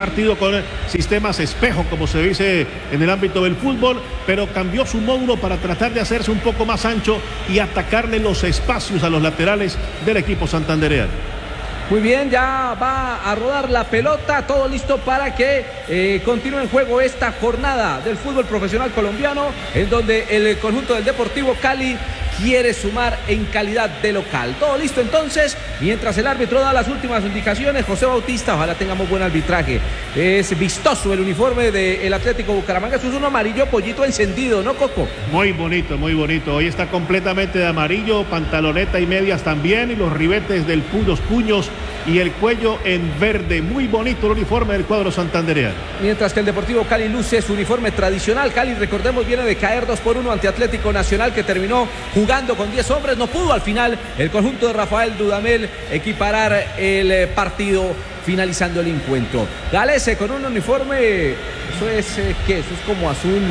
partido con sistemas espejo, como se dice en el ámbito del fútbol, pero cambió su módulo para tratar de hacerse un poco más ancho y atacarle los espacios a los laterales del equipo santandereano. Muy bien, ya va a rodar la pelota, todo listo para que continúe en juego esta jornada del fútbol profesional colombiano, en donde el conjunto del Deportivo Cali quiere sumar en calidad de local. Todo listo entonces, mientras el árbitro da las últimas indicaciones. José Bautista, ojalá tengamos buen arbitraje. Es vistoso el uniforme del Atlético Bucaramanga, eso es un amarillo pollito encendido, ¿no, Coco? Muy bonito, muy bonito. Hoy está completamente de amarillo, pantaloneta y medias también, y los ribetes los puños y el cuello en verde. Muy bonito el uniforme del cuadro santandereano. Mientras que el Deportivo Cali luce su uniforme tradicional. Cali, recordemos, viene de caer 2-1 ante Atlético Nacional, que terminó jugando con 10 hombres. No pudo al final el conjunto de Rafael Dudamel equiparar el partido, finalizando el encuentro. Galese con un uniforme, eso es ¿qué? Eso es como azul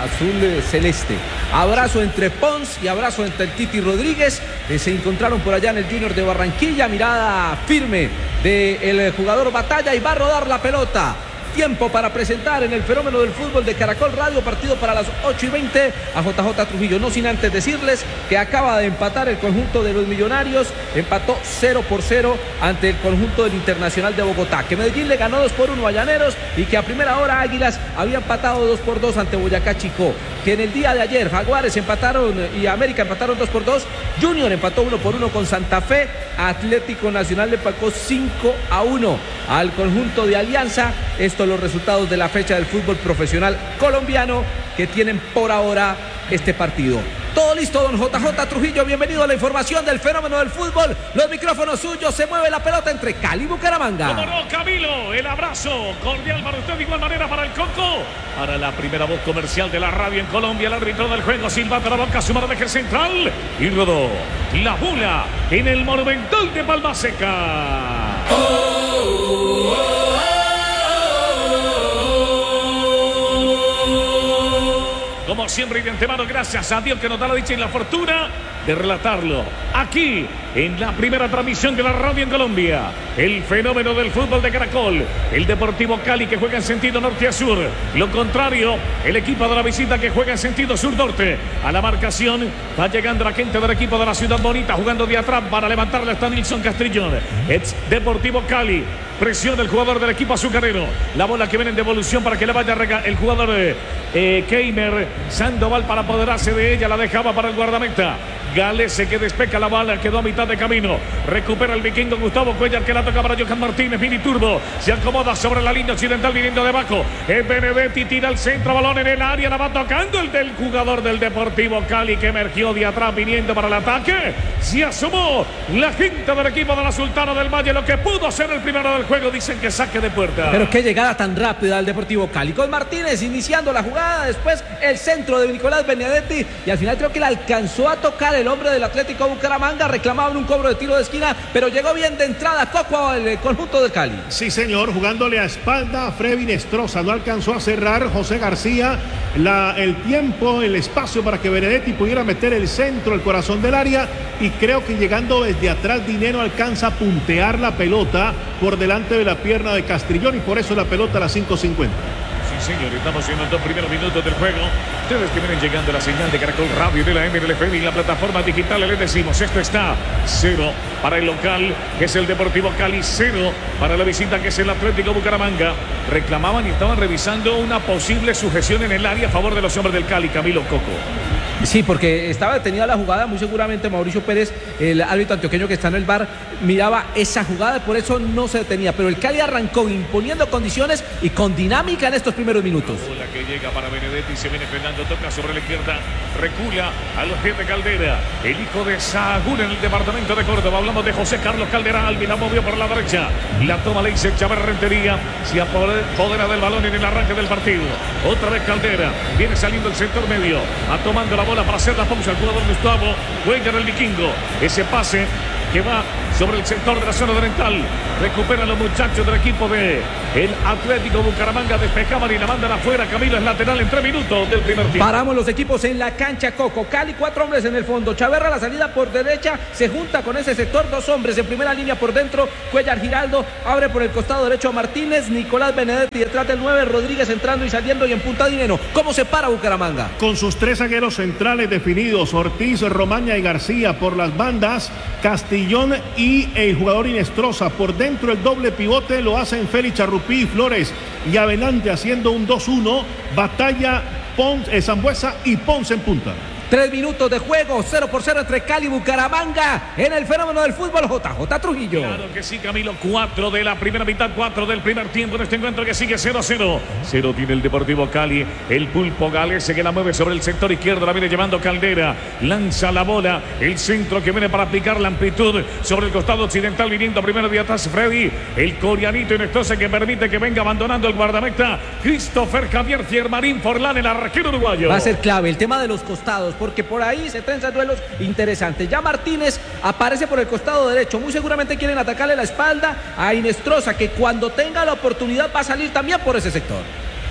celeste. Abrazo entre Pons y abrazo entre el Titi Rodríguez. Se encontraron por allá en el Junior de Barranquilla. Mirada firme del jugador Batalla, y va a rodar la pelota. Tiempo para presentar en el fenómeno del fútbol de Caracol Radio, partido para las 8:20 a JJ Trujillo. No sin antes decirles que acaba de empatar el conjunto de los Millonarios, empató 0-0 ante el conjunto del Internacional de Bogotá, que Medellín le ganó 2-1 a Llaneros, y que a primera hora Águilas había empatado 2-2 ante Boyacá Chicó, que en el día de ayer Jaguares empataron y América empataron 2-2, Junior empató 1-1 con Santa Fe, Atlético Nacional le empató 5-1 al conjunto de Alianza. Los resultados de la fecha del fútbol profesional colombiano, que tienen por ahora este partido. Todo listo, don JJ Trujillo, bienvenido a la información del fenómeno del fútbol. Los micrófonos suyos, se mueve la pelota entre Cali y Bucaramanga. Como no, Camilo, el abrazo cordial para usted, de igual manera para el Coco. Para la primera voz comercial de la radio en Colombia, el árbitro del juego silbando la boca, su mano de eje central, y rodó la bola en el Monumental de Palma Seca. Como siempre y de antemano, gracias a Dios que nos da la dicha y la fortuna de relatarlo aquí en la primera transmisión de la radio en Colombia. El fenómeno del fútbol de Caracol, el Deportivo Cali, que juega en sentido norte a sur. Lo contrario, el equipo de la visita, que juega en sentido sur-norte. A la marcación va llegando la gente del equipo de la Ciudad Bonita, jugando de atrás para levantarle hasta Nilson Castrillón. Es Deportivo Cali. Presiona el jugador del equipo azucarero. La bola que viene en devolución para que le vaya el jugador Keimer Sandoval, para apoderarse de ella. La dejaba para el guardameta Galese, que despeca la bala, quedó a mitad de camino. Recupera el vikingo Gustavo Cuellar, que la toca para Johan Martínez. Mini Turbo se acomoda sobre la línea occidental, viniendo de abajo. Benedetti tira al centro, balón en el área, la va tocando el del jugador del Deportivo Cali, que emergió de atrás, viniendo para el ataque. Se asomó la gente del equipo de la Sultana del Valle, lo que pudo ser el primero del juego. Dicen que saque de puerta. Pero qué llegada tan rápida al Deportivo Cali, con Martínez iniciando la jugada, después el centro de Nicolás Benedetti, y al final creo que la alcanzó a tocar el hombre del Atlético Bucaramanga. Reclamaban un cobro de tiro de esquina, pero llegó bien de entrada Coco al conjunto de Cali. Sí, señor, jugándole a espalda a Freddy Nestroza. No alcanzó a cerrar José García el tiempo, el espacio para que Benedetti pudiera meter el centro, el corazón del área, y creo que llegando desde atrás Dinero alcanza a puntear la pelota por delante de la pierna de Castrillón, y por eso la pelota a las 5:50. Señor, estamos en los 2 primeros minutos del juego. Ustedes que vienen llegando a la señal de Caracol Radio, de la MLF y la plataforma digital, les decimos, esto está 0 para el local, que es el Deportivo Cali, 0 para la visita, que es el Atlético Bucaramanga. Reclamaban y estaban revisando una posible sujeción en el área a favor de los hombres del Cali, Camilo Coco. Sí, porque estaba detenida la jugada, muy seguramente Mauricio Pérez, el árbitro antioqueño que está en el VAR, miraba esa jugada y por eso no se detenía. Pero el Cali arrancó imponiendo condiciones y con dinámica en estos primeros minutos. La que llega para Benedetti, se viene frenando, toca sobre la izquierda, recula a los pies de Caldera, el hijo de Sahagún en el departamento de Córdoba. Hablamos de José Carlos Caldera Albi, la movió por la derecha, la toma le dice Chávez Rentería, se apodera del balón en el arranque del partido. Otra vez Caldera, viene saliendo el sector medio, tomando la bola para hacer la pausa al jugador Gustavo Cuellar, el vikingo. Ese pase que va sobre el sector de la zona oriental. Recuperan los muchachos del equipo de el Atlético Bucaramanga. Despejaban y la mandan afuera. Camilo es lateral en 3 minutos del primer tiempo. Paramos los equipos en la cancha, Coco. Cali, 4 hombres en el fondo. Chaverra, la salida por derecha, se junta con ese sector, 2 hombres en primera línea por dentro. Cuellar Giraldo abre por el costado derecho a Martínez. Nicolás Benedetti detrás del 9. Rodríguez entrando y saliendo y en punta Dineno. ¿Cómo se para Bucaramanga? Con sus 3 zagueros centrales definidos, Ortiz, Romaña y García por las bandas, Castillón y el jugador Inestrosa. Por dentro el doble pivote lo hacen Félix Charrupí y Flores. Y adelante haciendo un 2-1, Batalla, Sambuesa y Ponce en punta. 3 minutos de juego, 0-0 entre Cali y Bucaramanga en el fenómeno del fútbol. JJ Trujillo. Claro que sí, Camilo. 4 de la primera mitad, 4 del primer tiempo en este encuentro que sigue 0-0. 0 tiene el Deportivo Cali. El Pulpo Galese que la mueve sobre el sector izquierdo, la viene llevando Caldera. Lanza la bola, el centro que viene para aplicar la amplitud sobre el costado occidental, viniendo primero de atrás Freddy. El coreanito Inestrosa que permite que venga abandonando el guardameta Christopher Javier Fiermarín Forlán, el arquero uruguayo. Va a ser clave el tema de los costados, porque por ahí se trenzan duelos interesantes. Ya Martínez aparece por el costado derecho. Muy seguramente quieren atacarle la espalda a Inestrosa, que cuando tenga la oportunidad va a salir también por ese sector.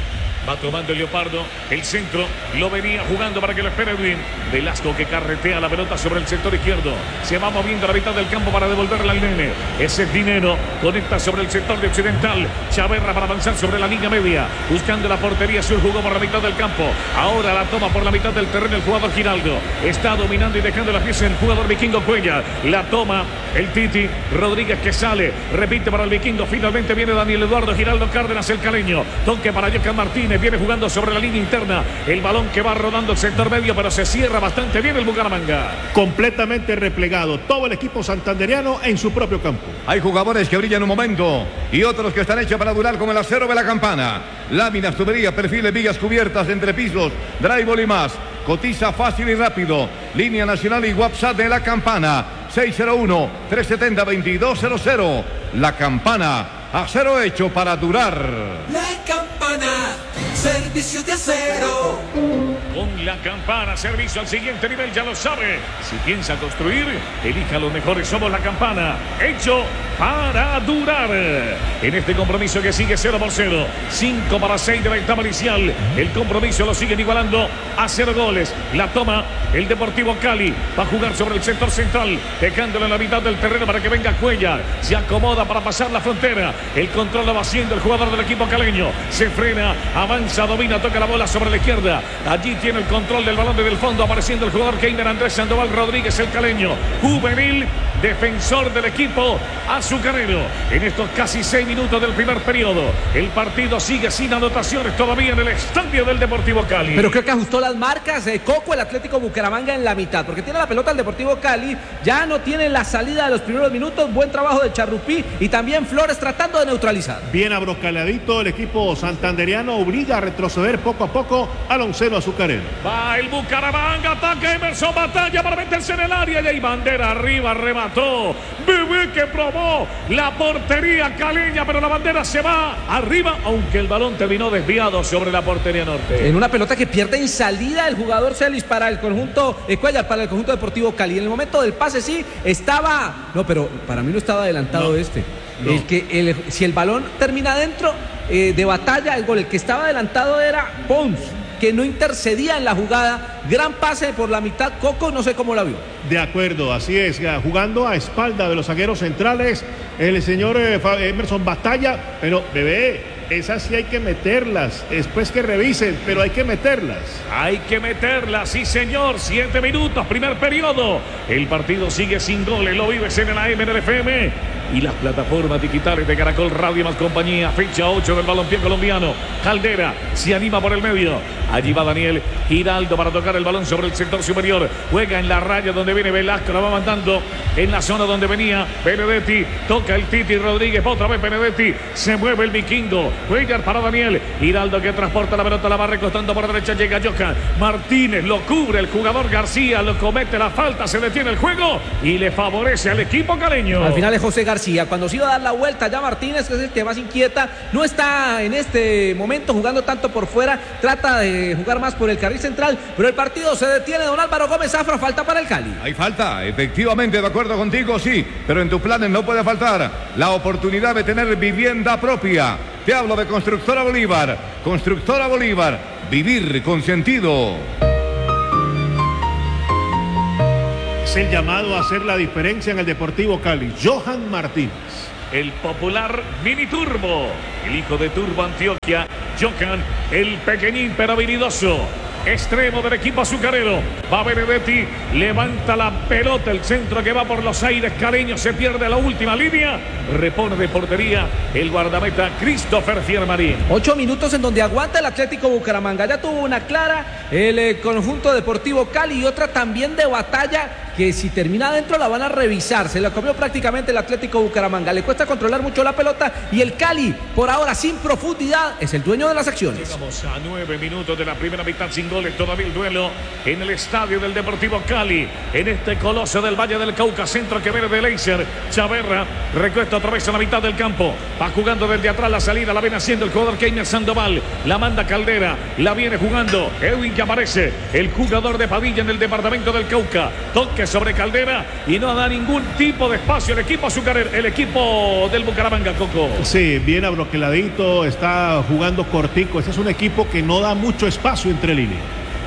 Va tomando el Leopardo, el centro, lo venía jugando para que lo espere Edwin. Velasco que carretea la pelota sobre el sector izquierdo. Se va moviendo a la mitad del campo para devolverla al nene. Ese es Dinero, conecta sobre el sector de occidental. Chaverra para avanzar sobre la línea media, buscando la portería. Sur jugó por la mitad del campo. Ahora la toma por la mitad del terreno el jugador Giraldo. Está dominando y dejando la pieza el jugador vikingo Cuellar. La toma el Titi Rodríguez que sale. Repite para el vikingo. Finalmente viene Daniel Eduardo Giraldo Cárdenas, el caleño. Toque para Jocan Martínez. Viene jugando sobre la línea interna. El balón que va rodando el sector medio, pero se cierra bastante bien el Bucaramanga. Completamente replegado todo el equipo santandereano en su propio campo. Hay jugadores que brillan un momento y otros que están hechos para durar, como el acero de la Campana. Láminas, tuberías, perfiles, vigas cubiertas, entrepisos, drywall y más. Cotiza fácil y rápido. Línea nacional y WhatsApp de La Campana. 601-370-2200. La Campana. Acero hecho para durar. La Campana. Servicio de acero. Con La Campana, servicio al siguiente nivel, ya lo sabe. Si piensa construir, elija los mejores. Somos La Campana, hecho para durar. En este compromiso que sigue 0-0, 5-6 de la etapa inicial. El compromiso lo siguen igualando a 0 goles. La toma el Deportivo Cali. Va a jugar sobre el sector central, dejándolo en la mitad del terreno para que venga Cuellar. Se acomoda para pasar la frontera. El control lo va haciendo el jugador del equipo caleño. Se frena, avanza, domina, toca la bola sobre la izquierda. Allí tiene el control del balón desde el fondo, apareciendo el jugador Keiner Andrés Sandoval Rodríguez, el caleño, juvenil, defensor del equipo azucarero. En estos casi 6 minutos del primer periodo, el partido sigue sin anotaciones todavía en el estadio del Deportivo Cali. Pero creo que ajustó las marcas Coco, el Atlético Bucaramanga en la mitad, porque tiene la pelota el Deportivo Cali, ya no tiene la salida de los primeros minutos. Buen trabajo de Charrupí y también Flores tratando de neutralizar. Bien abrocaleadito el equipo santandereano, obliga a retroceder poco a poco al onceno azucarero. Va el Bucaramanga, ataca Emerson, batalla para meterse en el área y hay bandera arriba, remató Bebé que probó la portería caleña, pero la bandera se va arriba, aunque el balón terminó desviado sobre la portería norte. En una pelota que pierde en salida el jugador Celis para el conjunto Cuellar, para el conjunto Deportivo Cali. En el momento del pase sí estaba, no, pero para mí no estaba adelantado este. No. Si el balón termina dentro de batalla, el gol, el que estaba adelantado era Pons, que no intercedía en la jugada. Gran pase por la mitad, Coco, no sé cómo la vio. De acuerdo, así es, jugando a espalda de los zagueros centrales, el señor Emerson Batalla, pero Bebé, esas sí hay que meterlas, después que revisen, pero hay que meterlas. Hay que meterlas, sí señor, 7 minutos, primer periodo. El partido sigue sin goles, lo vives en la AM, en el FM y las plataformas digitales de Caracol Radio más compañía. Fecha 8 del balompié colombiano. Caldera se anima por el medio. Allí va Daniel Giraldo para tocar el balón sobre el sector superior. Juega en la raya donde viene Velasco, la va mandando en la zona donde venía Benedetti. Toca el Titi Rodríguez, otra vez Benedetti. Se mueve el vikingo. Cuellar para Daniel Giraldo que transporta la pelota, la va recostando por derecha. Llega Jocan Martínez, lo cubre el jugador García, lo comete la falta, se detiene el juego y le favorece al equipo caleño. Al final es José García García. Cuando se iba a dar la vuelta ya Martínez, que es el que más inquieta, no está en este momento jugando tanto por fuera, trata de jugar más por el carril central, pero el partido se detiene. Don Álvaro Gómez Zafra, falta para el Cali. Hay falta, efectivamente, de acuerdo contigo, sí, pero en tus planes no puede faltar la oportunidad de tener vivienda propia. Te hablo de Constructora Bolívar. Constructora Bolívar, vivir con sentido. Es el llamado a hacer la diferencia en el Deportivo Cali. Johan Martínez. El popular Mini Turbo, el hijo de Turbo Antioquia, Johan, el pequeñín pero habilidoso. Extremo del equipo azucarero. Va Benedetti, levanta la pelota, el centro que va por los aires caleños, se pierde la última línea. Repone de portería el guardameta Christopher Fiermarín. 8 minutos en donde aguanta el Atlético Bucaramanga. Ya tuvo una clara el conjunto Deportivo Cali y otra también de batalla, que si termina adentro la van a revisar. Se la comió prácticamente el Atlético Bucaramanga. Le cuesta controlar mucho la pelota y el Cali, por ahora sin profundidad, es el dueño de las acciones. Llegamos a 9 minutos de la primera mitad sin goles. Todavía el duelo en el estadio del Deportivo Cali. En este coloso del Valle del Cauca. Centro que viene de Leiser. Chaverra recuesta otra vez a la mitad del campo. Va jugando desde atrás la salida. La viene haciendo el jugador Keiner Sandoval. La manda Caldera. La viene jugando Edwin, que aparece. El jugador de Padilla en el departamento del Cauca. Toque sobre Caldera y no da ningún tipo de espacio el equipo azucarero, el equipo del Bucaramanga, Coco. Sí, bien abroqueladito, está jugando cortico. Ese es un equipo que no da mucho espacio entre líneas.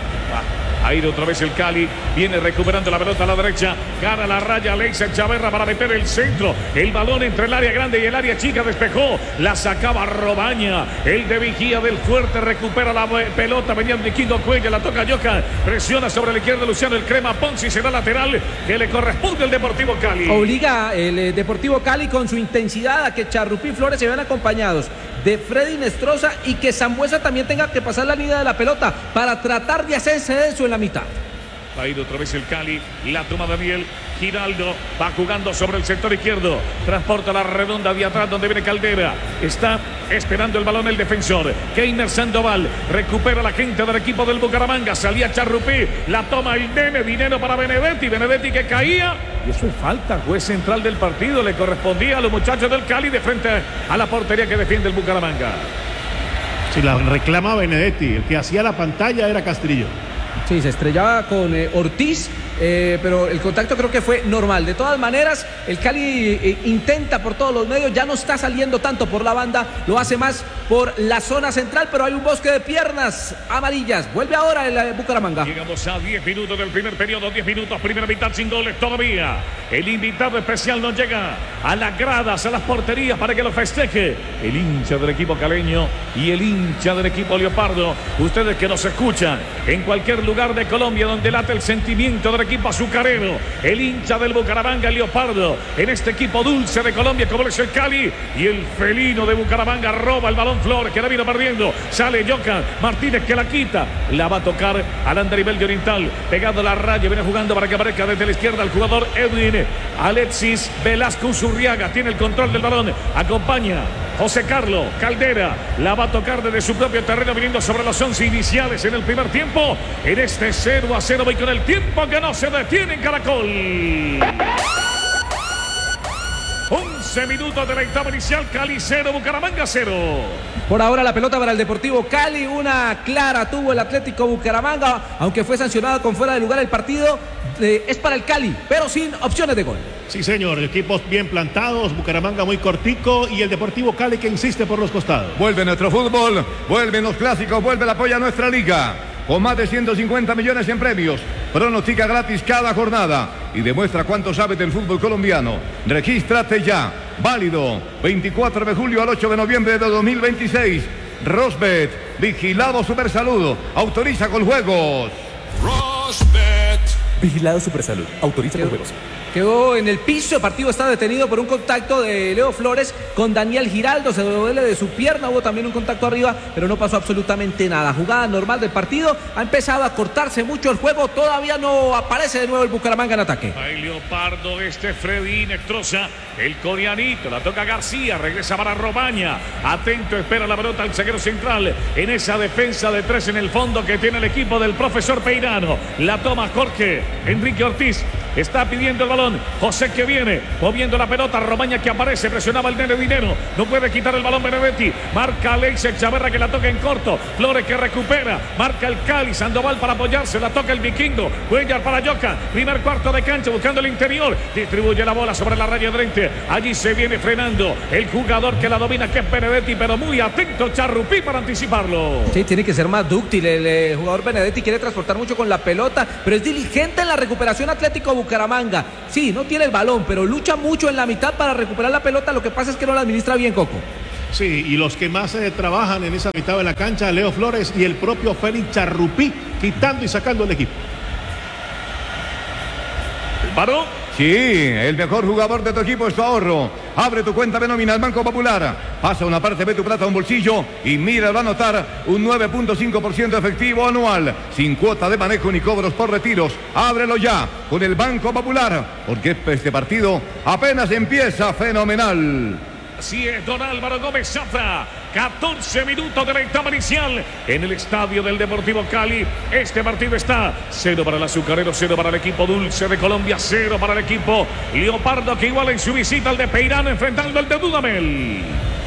Ahí otra vez el Cali, viene recuperando la pelota a la derecha, gana la raya Leiser Chaverra para meter el centro, el balón entre el área grande y el área chica, despejó, la sacaba Robaña, el de Vigía del Fuerte, recupera la pelota, venía de Quinto Cuello, la toca Yoka, presiona sobre la izquierda Luciano el Crema Ponzi, será lateral que le corresponde al Deportivo Cali. Obliga el Deportivo Cali con su intensidad a que Charrupí y Flores se vean acompañados de Freddy Nestroza y que Sambuesa también tenga que pasar la línea de la pelota para tratar de hacerse eso en la mitad. Va a ir otra vez el Cali, la toma Daniel Giraldo, va jugando sobre el sector izquierdo, transporta la redonda de atrás donde viene Caldera, está esperando el balón el defensor, Keiner Sandoval, recupera la gente del equipo del Bucaramanga, salía Charrupí, la toma el nene, dinero para Benedetti, Benedetti que caía, y eso es falta, juez central del partido, le correspondía a los muchachos del Cali de frente a la portería que defiende el Bucaramanga. Si la reclama Benedetti, el que hacía la pantalla era Castrillo. Sí, se estrellaba con Ortiz, pero el contacto creo que fue normal. De todas maneras, el Cali intenta por todos los medios, ya no está saliendo tanto por la banda, lo hace más por la zona central, pero hay un bosque de piernas amarillas. Vuelve ahora el Bucaramanga. Llegamos a 10 minutos del primer periodo, 10 minutos, primera mitad sin goles todavía. El invitado especial no llega a las gradas, a las porterías para que lo festeje. El hincha del equipo caleño y el hincha del equipo leopardo. Ustedes que nos escuchan en cualquier lugar de Colombia donde late el sentimiento del equipo azucarero, el hincha del Bucaramanga, el leopardo, en este equipo dulce de Colombia como es el Cali, y el felino de Bucaramanga roba el balón Flores, que la vino perdiendo, sale Yoka Martínez que la quita, la va a tocar al andarivel de Oriental, pegado a la raya, viene jugando para que aparezca desde la izquierda el jugador Edwin, Alexis Velasco Uzurriaga, tiene el control del balón, acompaña José Carlos Caldera, la va a tocar desde su propio terreno, viniendo sobre los 11 iniciales en el primer tiempo, en este 0-0 y con el tiempo que no se detiene en Caracol. 11 minutos de la etapa inicial, Cali 0, Bucaramanga 0. Por ahora la pelota para el Deportivo Cali, una clara tuvo el Atlético Bucaramanga, aunque fue sancionado con fuera de lugar el partido, es para el Cali, pero sin opciones de gol. Sí, señor, equipos bien plantados, Bucaramanga muy cortico y el Deportivo Cali que insiste por los costados. Vuelve nuestro fútbol, vuelven los clásicos, vuelve el apoyo a nuestra liga. Con más de 150 millones en premios, pronostica gratis cada jornada y demuestra cuánto sabes del fútbol colombiano. Regístrate ya, válido 24 de julio al 8 de noviembre de 2026. Rosbet, vigilado Supersalud, autoriza con juegos. Rosbet, vigilado Supersalud, autoriza con juegos. Quedó en el piso, el partido está detenido por un contacto de Leo Flores con Daniel Giraldo, se duele de su pierna, hubo también un contacto arriba, pero no pasó absolutamente nada. Jugada normal del partido, ha empezado a cortarse mucho el juego, todavía no aparece de nuevo el Bucaramanga en ataque. Ahí Leopardo, Freddy Nestroza, el coreanito, la toca García, regresa para Robaña, atento, espera la pelota al zaguero central, en esa defensa de tres en el fondo que tiene el equipo del profesor Peirano, la toma Jorge Enrique Ortiz, está pidiendo el balón. José que viene, moviendo la pelota. Romaña que aparece, presionaba el Nene Dinero. No puede quitar el balón Benedetti. Marca Alexis Chaverra que la toca en corto. Flores que recupera. Marca el Cali. Sandoval para apoyarse. La toca el Vikingo. Cuellar para Yoka. Primer cuarto de cancha buscando el interior. Distribuye la bola sobre la raya de frente. Allí se viene frenando el jugador que la domina, que es Benedetti, pero muy atento Charrupí para anticiparlo. Sí, tiene que ser más dúctil. El jugador Benedetti quiere transportar mucho con la pelota, pero es diligente en la recuperación. Atlético Bucaramanga. Sí, no tiene el balón, pero lucha mucho en la mitad para recuperar la pelota. Lo que pasa es que no la administra bien, Coco. Sí, y los que más trabajan en esa mitad de la cancha, Leo Flores y el propio Félix Charrupí, quitando y sacando el equipo. ¿Paró? Sí, el mejor jugador de tu equipo es tu ahorro. Abre tu cuenta de nómina al Banco Popular. Pasa una parte de tu plata a un bolsillo y mira, va a anotar un 9.5% efectivo anual, sin cuota de manejo ni cobros por retiros. Ábrelo ya con el Banco Popular, porque este partido apenas empieza. Fenomenal. Así es, don Álvaro Gómez Zafra. 14 minutos de la etapa inicial en el estadio del Deportivo Cali. Este partido está 0 para el azucarero, 0 para el equipo Dulce de Colombia, 0 para el equipo Leopardo, que iguala en su visita al de Peirano enfrentando al de Dudamel.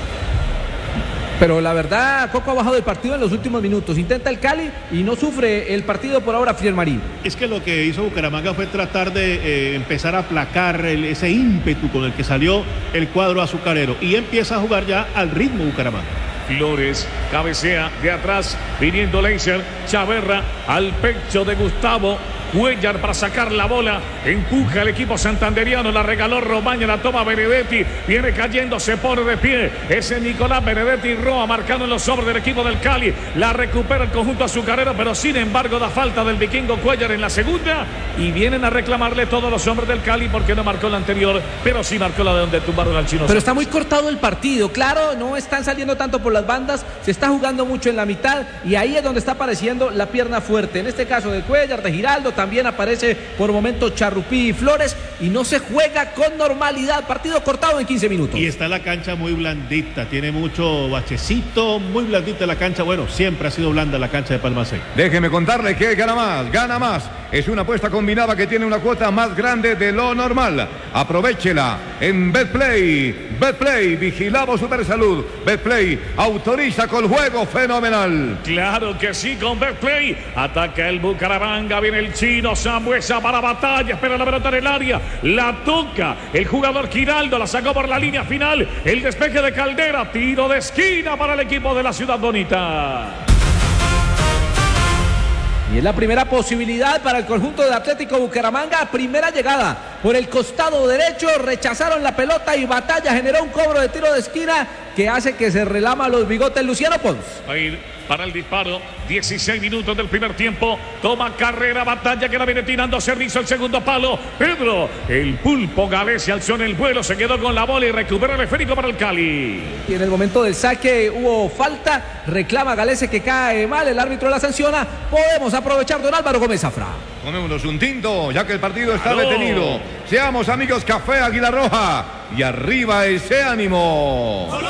Pero la verdad, Coco ha bajado el partido en los últimos minutos. Intenta el Cali y no sufre el partido por ahora Friel Marín. Es que lo que hizo Bucaramanga fue tratar de empezar a aplacar ese ímpetu con el que salió el cuadro azucarero. Y empieza a jugar ya al ritmo Bucaramanga. Flores cabecea de atrás, viniendo Leiser, Chaverra al pecho de Gustavo Cuellar para sacar la bola, empuja el equipo santanderiano, la regaló Romaña, la toma Benedetti, viene cayendo, se pone de pie, ese Nicolás Benedetti Roa marcando en los sobres del equipo del Cali, la recupera el conjunto azucarero, pero sin embargo da falta del Vikingo Cuellar en la segunda y vienen a reclamarle todos los hombres del Cali porque no marcó la anterior, pero sí marcó la de donde tumbaron al chino. Pero está muy cortado el partido, claro, no están saliendo tanto por las bandas, se está jugando mucho en la mitad y ahí es donde está apareciendo la pierna fuerte, en este caso de Cuellar, de Giraldo, también aparece por momentos Charrupí y Flores y no se juega con normalidad, partido cortado en 15 minutos. Y está la cancha muy blandita, tiene mucho bachecito, muy blandita la cancha, bueno, siempre ha sido blanda la cancha de Palmacén. Déjeme contarle que gana más. Es una apuesta combinada que tiene una cuota más grande de lo normal. Aprovéchela en Betplay. Betplay, vigilamos Supersalud. Betplay autoriza con juego fenomenal. Claro que sí, con Betplay. Ataca el Bucaramanga, viene el chino Sambuesa para batalla, espera la pelota en el área, la toca el jugador Giraldo, la sacó por la línea final, el despeje de Caldera, tiro de esquina para el equipo de la Ciudad Bonita. Y es la primera posibilidad para el conjunto de Atlético Bucaramanga. Primera llegada por el costado derecho. Rechazaron la pelota y Batalla generó un cobro de tiro de esquina que hace que se relama los bigotes Luciano Pons. Va a ir para el disparo. 16 minutos del primer tiempo. Toma carrera Batalla que la viene tirando. Servicio al segundo palo. Pedro, el pulpo Gales se alzó en el vuelo. Se quedó con la bola y recupera el esférico para el Cali. Y en el momento del saque hubo falta. Reclama Galese que cae mal. El árbitro la sanciona. Podemos aprovechar, don Álvaro Gómez Zafra. Tomémonos un tinto, ya que el partido está detenido. Seamos amigos, Café Águila Roja. Y arriba ese ánimo.